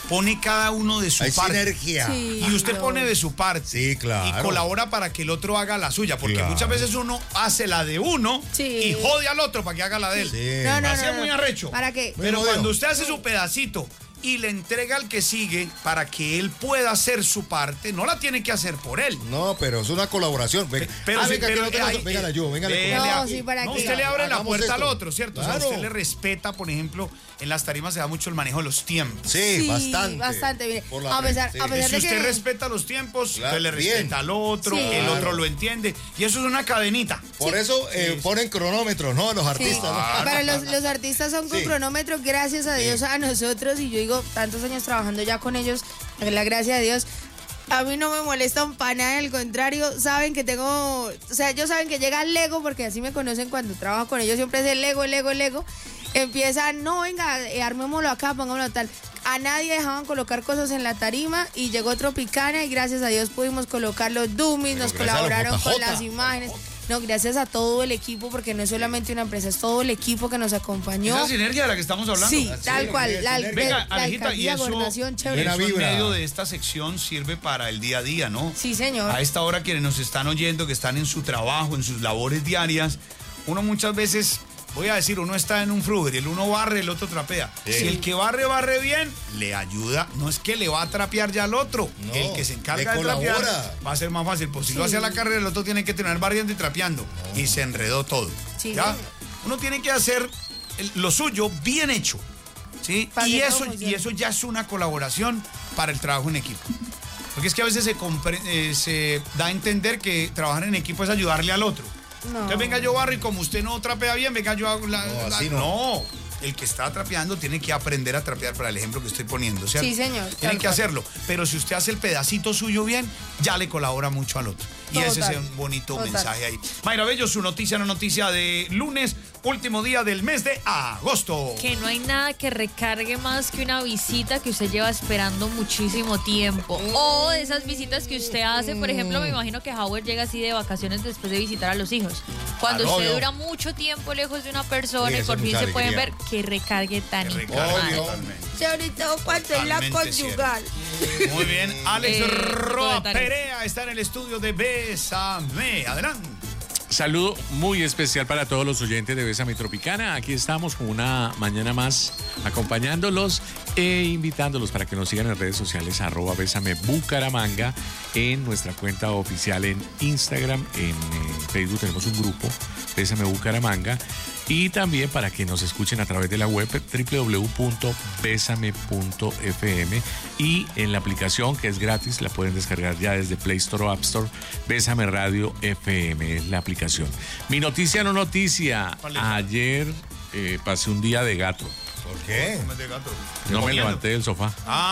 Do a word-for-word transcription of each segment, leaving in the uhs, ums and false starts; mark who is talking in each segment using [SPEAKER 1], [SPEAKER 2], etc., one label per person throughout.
[SPEAKER 1] pone cada uno de su
[SPEAKER 2] Hay
[SPEAKER 1] parte.
[SPEAKER 2] sinergia.
[SPEAKER 1] Sí, y usted pone de su parte.
[SPEAKER 2] Sí, claro.
[SPEAKER 1] Y colabora para que el otro haga la suya. Porque
[SPEAKER 2] claro.
[SPEAKER 1] muchas veces uno hace la de uno sí. y jode al otro para que haga la de él.
[SPEAKER 2] Sí.
[SPEAKER 3] No, no,
[SPEAKER 1] Así
[SPEAKER 3] no,
[SPEAKER 1] es muy arrecho.
[SPEAKER 3] ¿Para qué?
[SPEAKER 1] Pero cuando usted hace su pedacito y le entrega al que sigue para que él pueda hacer su parte, no la tiene que hacer por él.
[SPEAKER 2] No, pero es una colaboración. Venga,
[SPEAKER 1] pero
[SPEAKER 2] ah,
[SPEAKER 1] sí,
[SPEAKER 2] venga,
[SPEAKER 1] pero,
[SPEAKER 2] que
[SPEAKER 1] hay,
[SPEAKER 2] venga, la ayuda, venga,
[SPEAKER 1] eh,
[SPEAKER 2] la
[SPEAKER 3] no, sí, para
[SPEAKER 1] no,
[SPEAKER 3] que
[SPEAKER 1] usted le abre la puerta
[SPEAKER 2] esto.
[SPEAKER 1] al otro, ¿cierto?
[SPEAKER 2] Claro.
[SPEAKER 1] O sea, usted le respeta, por ejemplo, en las tarimas se da mucho el manejo de los tiempos.
[SPEAKER 2] Sí,
[SPEAKER 3] sí
[SPEAKER 2] bastante.
[SPEAKER 3] Bastante, mire. A pesar,
[SPEAKER 2] sí.
[SPEAKER 3] a pesar
[SPEAKER 1] Si
[SPEAKER 3] de
[SPEAKER 1] usted
[SPEAKER 3] que...
[SPEAKER 1] respeta los tiempos,
[SPEAKER 2] Claro,
[SPEAKER 1] usted le respeta
[SPEAKER 2] bien.
[SPEAKER 1] al otro,
[SPEAKER 3] Sí.
[SPEAKER 1] el
[SPEAKER 2] Claro.
[SPEAKER 1] otro lo entiende. Y eso es una cadenita.
[SPEAKER 2] Por
[SPEAKER 3] Sí.
[SPEAKER 2] eso eh,
[SPEAKER 1] Sí.
[SPEAKER 2] ponen cronómetros, ¿no? Los artistas.
[SPEAKER 3] Sí.
[SPEAKER 2] ¿no?
[SPEAKER 3] Pero los, los artistas son con
[SPEAKER 2] Sí.
[SPEAKER 3] cronómetros, gracias a Dios,
[SPEAKER 2] Sí.
[SPEAKER 3] a nosotros. Y yo digo, tantos años trabajando ya con ellos, la gracia de Dios. A mí no me molestan para nada, al contrario, saben que tengo, o sea, ellos saben que llega el Lego, porque así me conocen cuando trabajo con ellos, siempre es el Lego, el Lego, el Lego. Empiezan, no, venga, eh, armémoslo acá, pongámoslo tal. A nadie dejaban colocar cosas en la tarima y llegó Tropicana y gracias a Dios pudimos colocar los dummies, nos colaboraron con las imágenes. No, gracias a todo el equipo, porque no es solamente una empresa, es todo el equipo que nos acompañó.
[SPEAKER 1] Esa sinergia de la que estamos hablando.
[SPEAKER 3] Sí,
[SPEAKER 2] Así
[SPEAKER 3] tal
[SPEAKER 2] es,
[SPEAKER 3] cual.
[SPEAKER 2] es
[SPEAKER 3] La,
[SPEAKER 2] sinergia.
[SPEAKER 1] Venga,
[SPEAKER 3] la
[SPEAKER 1] Alejita, y
[SPEAKER 3] alcaldía,
[SPEAKER 1] eso,
[SPEAKER 3] gobernación, chévere.
[SPEAKER 1] eso
[SPEAKER 2] Buena
[SPEAKER 1] en
[SPEAKER 2] vibra.
[SPEAKER 1] medio de esta sección sirve para el día a día, ¿no?
[SPEAKER 3] Sí, señor.
[SPEAKER 1] A esta hora quienes nos están oyendo, que están en su trabajo, en sus labores diarias, uno muchas veces, voy a decir, uno está en un fruger, el uno barre, el otro trapea.
[SPEAKER 2] Sí.
[SPEAKER 1] Si el que barre, barre bien, le ayuda. No es que le va a trapear ya al otro.
[SPEAKER 2] No,
[SPEAKER 1] el que se encarga
[SPEAKER 2] le
[SPEAKER 1] de trapear
[SPEAKER 2] colabora.
[SPEAKER 1] va a ser más fácil. Pues si
[SPEAKER 3] Sí.
[SPEAKER 1] lo hace a la carrera, el otro tiene que tener barriendo y trapeando. No. Y se enredó todo.
[SPEAKER 3] Sí,
[SPEAKER 1] ¿Ya?
[SPEAKER 3] señor.
[SPEAKER 1] Uno tiene que hacer el- lo suyo bien hecho. ¿Sí?
[SPEAKER 3] Para
[SPEAKER 1] Y
[SPEAKER 3] que todo
[SPEAKER 1] eso,
[SPEAKER 3] funcione.
[SPEAKER 1] y eso ya es una colaboración para el trabajo en equipo. Porque es que a veces se, compre- eh, se da a entender que trabajar en equipo es ayudarle al otro.
[SPEAKER 3] No.
[SPEAKER 1] Entonces venga yo barro y como usted no trapea bien, venga yo hago la...
[SPEAKER 2] No,
[SPEAKER 1] la-
[SPEAKER 2] así no.
[SPEAKER 1] no. El que está trapeando tiene que aprender a trapear, para el ejemplo que estoy poniendo, ¿cierto?
[SPEAKER 3] Sí, señor,
[SPEAKER 1] Tiene
[SPEAKER 3] tal
[SPEAKER 1] que
[SPEAKER 3] cual.
[SPEAKER 1] hacerlo. Pero si usted hace el pedacito suyo bien, ya le colabora mucho al otro. Y ese
[SPEAKER 3] Total.
[SPEAKER 1] es un bonito
[SPEAKER 3] Total.
[SPEAKER 1] mensaje ahí. Mayra Bello, su noticia, una noticia de lunes, último día del mes de agosto.
[SPEAKER 4] Que no hay nada que recargue más que una visita que usted lleva esperando muchísimo tiempo. O de esas visitas que usted hace, por ejemplo, me imagino que Howard llega así de vacaciones después de visitar a los hijos. Cuando
[SPEAKER 2] Claro,
[SPEAKER 4] usted
[SPEAKER 2] obvio.
[SPEAKER 4] dura mucho tiempo lejos de una persona
[SPEAKER 2] Sí,
[SPEAKER 4] y
[SPEAKER 2] eso
[SPEAKER 4] por
[SPEAKER 2] es
[SPEAKER 4] fin
[SPEAKER 2] mucha
[SPEAKER 4] se pueden ver,
[SPEAKER 2] alegría.
[SPEAKER 4] que recargue tan
[SPEAKER 1] Que recargue
[SPEAKER 2] Obvio.
[SPEAKER 1] totalmente.
[SPEAKER 3] Sobre todo cuando es la
[SPEAKER 1] Totalmente
[SPEAKER 3] conyugal.
[SPEAKER 1] Muy bien, Alex
[SPEAKER 4] Eh,
[SPEAKER 1] Roa
[SPEAKER 4] tipo de tarea.
[SPEAKER 1] Perea está en el estudio de Bésame. Adelante.
[SPEAKER 5] Saludo muy especial para todos los oyentes de Bésame Tropicana. Aquí estamos con una mañana más acompañándolos e invitándolos para que nos sigan en redes sociales arroba Bésame Bucaramanga, en nuestra cuenta oficial en Instagram, en, eh, Facebook tenemos un grupo Bésame Bucaramanga, y también para que nos escuchen a través de la web doble u doble u doble u punto besame punto efe eme, y en la aplicación que es gratis, la pueden descargar ya desde Play Store o App Store. Bésame Radio F M es la aplicación. Mi noticia no noticia.
[SPEAKER 1] ¿Cuál es?
[SPEAKER 5] Ayer eh, pasé un día de gato.
[SPEAKER 2] ¿Por qué?
[SPEAKER 1] Come de gato.
[SPEAKER 5] No me
[SPEAKER 1] Comiendo.
[SPEAKER 5] levanté del sofá.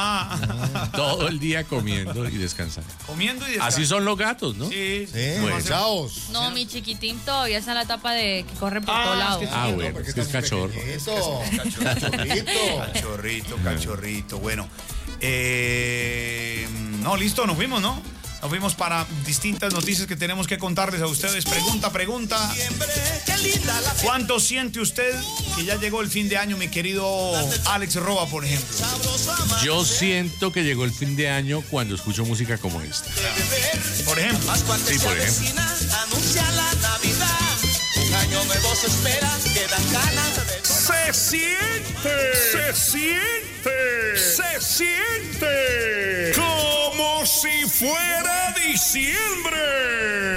[SPEAKER 1] Ah,
[SPEAKER 5] Todo el día comiendo y descansando.
[SPEAKER 1] comiendo y descansando.
[SPEAKER 5] Así son los gatos, ¿no?
[SPEAKER 1] Sí,
[SPEAKER 2] Sí,
[SPEAKER 5] Bueno.
[SPEAKER 2] chaos.
[SPEAKER 4] No, mi chiquitín todavía está en la etapa de que corren por
[SPEAKER 1] Ah,
[SPEAKER 4] todos
[SPEAKER 1] es
[SPEAKER 4] lados.
[SPEAKER 1] que
[SPEAKER 5] Ah,
[SPEAKER 2] No,
[SPEAKER 5] bueno,
[SPEAKER 2] porque
[SPEAKER 5] es que es
[SPEAKER 2] está muy
[SPEAKER 5] cachorro.
[SPEAKER 2] pequeñito.
[SPEAKER 1] Cachorrito.
[SPEAKER 2] Cachorrito.
[SPEAKER 1] Cachorrito, cachorrito. Bueno, eh, no, listo, nos fuimos, ¿no? Nos fuimos para distintas noticias que tenemos que contarles a ustedes. Pregunta, pregunta. ¿Cuánto siente usted que ya llegó el fin de año, mi querido Alex Roa, por ejemplo?
[SPEAKER 5] Yo siento que llegó el fin de año cuando escucho música como esta.
[SPEAKER 1] Por ejemplo.
[SPEAKER 5] Sí, por ejemplo.
[SPEAKER 6] Anuncia la Navidad. Un año nuevo se espera, quedan ganas de...
[SPEAKER 1] Se siente, se siente, se siente como si fuera diciembre.